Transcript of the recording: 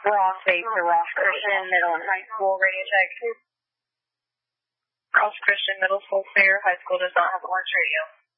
Ross Faith to Ross Christian Middle and High School radio check. Ross Christian Middle School clear. High school does not have a large radio.